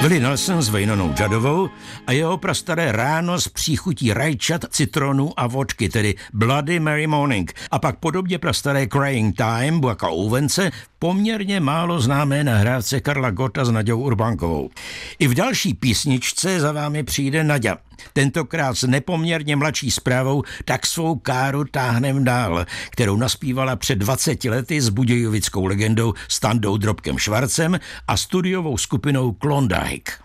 Willie Nelson s Vejnonou Juddovou a jeho prastaré Ráno s příchutí rajčat, citronů a vodky, tedy Bloody Mary Morning, a pak podobně prastaré Crying Time, Buaka Ouvence, poměrně málo známé nahrávce Karla Gotta s Naďou Urbánkovou. I v další písničce za vámi přijde Naďa. Tentokrát s nepoměrně mladší zprávou Tak svou káru táhnem dál, kterou naspívala před 20 lety s budějovickou legendou Standou Drobkem Švarcem a studiovou skupinou Klondike.